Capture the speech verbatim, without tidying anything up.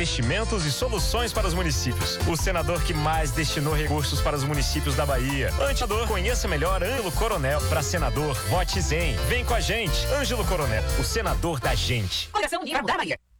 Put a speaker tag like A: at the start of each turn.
A: investimentos e soluções para os municípios. O senador que mais destinou recursos para os municípios da Bahia. Senador, conheça melhor Ângelo Coronel. Para senador, vote Zen. Vem com a gente. Ângelo Coronel, o senador da gente.
B: Coligação Unida da Bahia.